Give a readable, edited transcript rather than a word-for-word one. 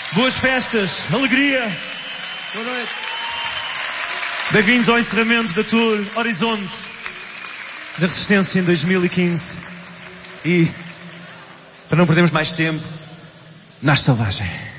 Boas festas, alegria. Boa noite. Bem-vindos ao encerramento da Tour Horizonte da Resistência em 2015. E, para não perdermos mais tempo, Nasce Selvagem.